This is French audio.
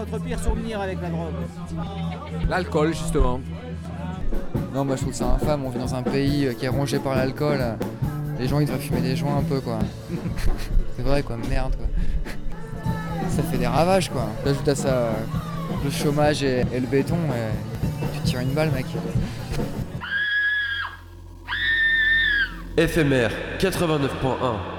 votre pire souvenir avec la drogue? L'alcool, justement. Non, bah je trouve ça infâme, on vit dans un pays qui est rongé par l'alcool. Les gens ils devraient fumer des joints un peu quoi. C'est vrai quoi, merde quoi. Ça fait des ravages quoi. T'ajoutes à ça le chômage et le béton et tu tires une balle mec. FMR 89.1